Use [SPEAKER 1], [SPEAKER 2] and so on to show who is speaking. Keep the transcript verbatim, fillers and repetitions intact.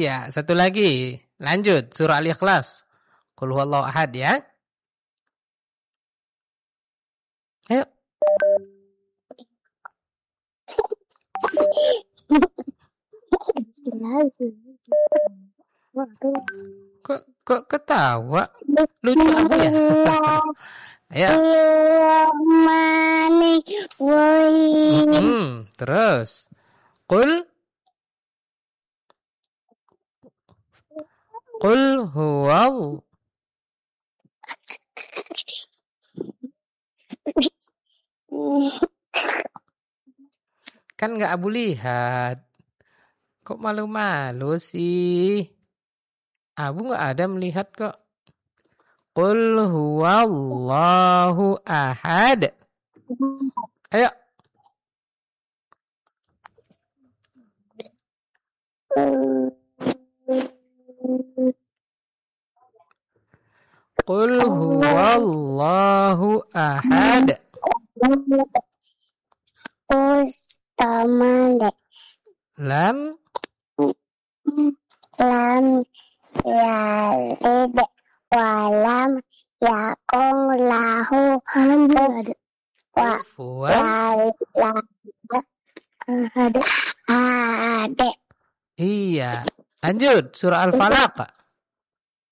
[SPEAKER 1] Iya, satu lagi. Lanjut, surah Al-Ikhlas. Qul huwallahu ahad ya. Ayo. Kok kok ketawa? Lucu apa ya? Ayo. Hmm, terus. Qul Qul huwallahu. Kan nggak Abu lihat. Kok malu-malu sih? Abu nggak ada melihat kok. Qul huwallahu ahad. Ayo. Qul huwallahu ahad.
[SPEAKER 2] Ustamane.
[SPEAKER 1] Lam.
[SPEAKER 2] Lam yalid walam yakun lahu
[SPEAKER 1] kufuwan
[SPEAKER 2] ahad.
[SPEAKER 1] Iya. Lanjut surah Al-Falaq.